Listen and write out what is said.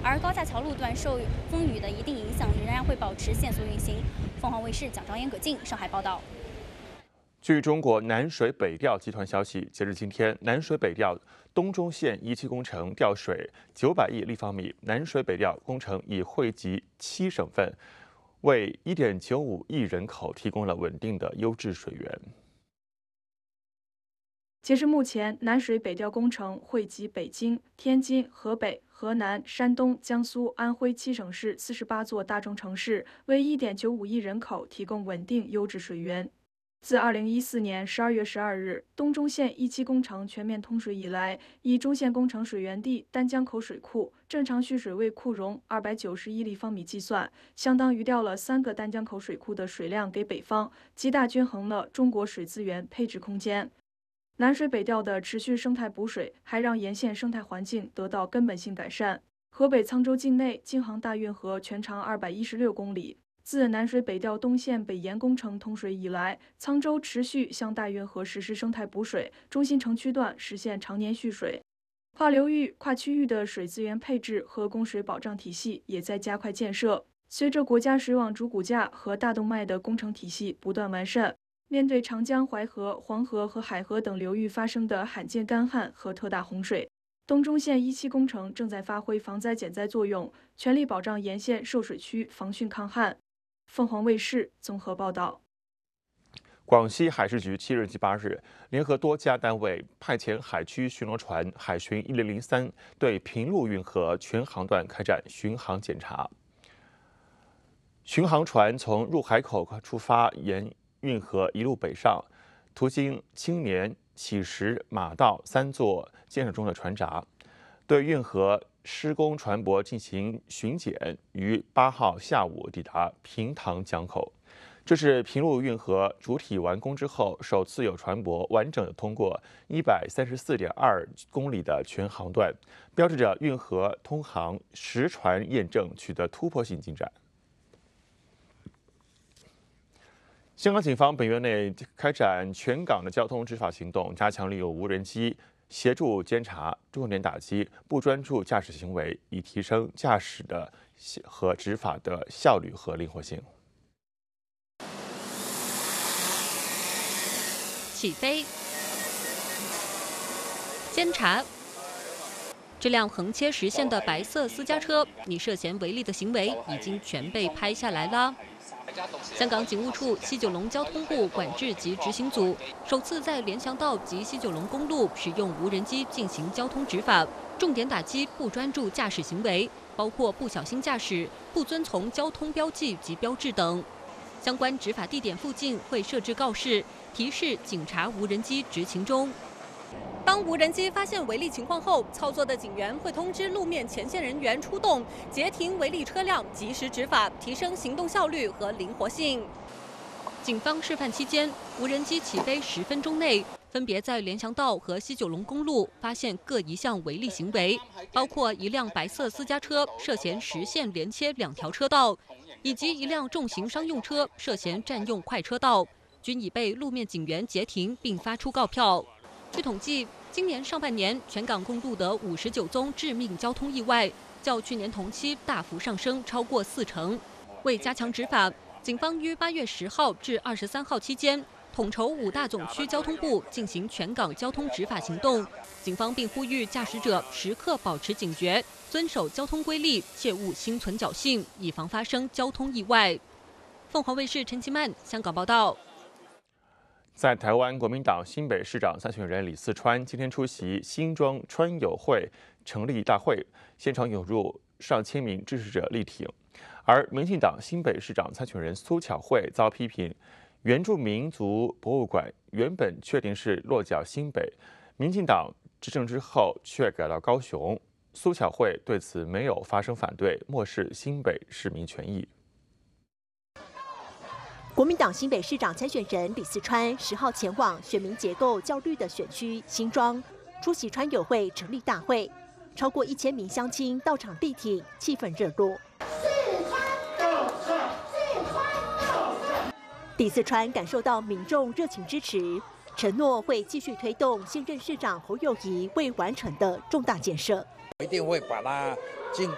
而高架桥路段受风雨的一定影响，仍然会保持限速运行。凤凰卫视蒋昭妍、葛静上海报道。 据中国南水北调集团消息，截至今天，南水北调东中线一期工程调水900亿立方米，南水北调工程已惠及7省份，为1.95亿人口提供了稳定的优质水源。 截至目前，南水北调工程惠及北京、天津、河北、河南、山东、江苏、安徽7省市48座大中城市，为1.95亿人口提供稳定优质水源。自2014年12月12日东中线一期工程全面通水以来，以中线工程水源地丹江口水库正常蓄水位库容291立方米计算，相当于调了3个丹江口水库的水量给北方，极大均衡了中国水资源配置空间。南水北调的持续生态补水，还让沿线生态环境得到根本性改善。河北沧州境内京杭大运河全长216公里。自南水北调东线北延工程通水以来，沧州持续向大运河实施生态补水，中心城区段实现常年蓄水。跨流域、跨区域的水资源配置和供水保障体系也在加快建设。随着国家水网主骨架和大动脉的工程体系不断完善，面对长江、淮河、黄河和海河等流域发生的罕见干旱和特大洪水，东中线一期工程正在发挥防灾减灾作用，全力保障沿线受水区防汛抗旱。凤凰卫视综合报道。 广西海事局7日及8日联合多家单位派遣海区巡逻船海巡1003对平陆运河全航段开展巡航检查。巡航船从入海口出发，沿运河一路北上，途经青年、乞石、马道3座建设中的船闸，对运河施工船舶进行巡检，于8号下午抵达平塘江口。这是平陆运河主体完工之后，首次有船舶完整的通过134.2公里的全航段，标志着运河通航实船验证取得突破性进展。香港警方本月内开展全港的交通执法行动，加强利用无人机协助监察，重点打击不专注驾驶行为，以提升驾驶的和执法的效率和灵活性。 起飞，监察。这辆横切实线的白色私家车，你涉嫌违例的行为已经全被拍下来了。香港警务处西九龙交通部管制及执行组首次在联翔道及西九龙公路使用无人机进行交通执法，重点打击不专注驾驶行为，包括不小心驾驶、不遵从交通标记及标志等。相关执法地点附近会设置告示，提示警察无人机执勤中。当无人机发现违例情况后，操作的警员会通知路面前线人员出动，截停违例车辆，及时执法，提升行动效率和灵活性。警方示范期间，无人机起飞10分钟内，分别在联翔道和西九龙公路发现各一项违例行为，包括一辆白色私家车涉嫌实线连切2条车道，以及一辆重型商用车涉嫌占用快车道，均已被路面警员截停并发出告票。据统计，今年上半年全港共录得59宗致命交通意外，较去年同期大幅上升超过40%。为加强执法，警方于8月10号至23号期间，统筹5大总区交通部进行全港交通执法行动。警方并呼吁驾驶者时刻保持警觉，遵守交通规例，切勿心存侥幸，以防发生交通意外。凤凰卫视陈其曼香港报道。 在台湾，国民党新北市长参选人李四川今天出席新庄川友会成立大会，现场涌入上千名支持者力挺。而民进党新北市长参选人苏巧慧遭批评，原住民族博物馆原本确定是落脚新北，民进党执政之后却改到高雄。苏巧慧对此没有发声反对，漠视新北市民权益。 国民党新北市长参选人李四川10号前往选民结构较绿的选区新庄，出席川友会成立大会，超过1000名乡亲到场力挺，气氛热络。李四川感受到民众热情支持，承诺会继续推动现任市长侯友宜未完成的重大建设， 一定会把它尽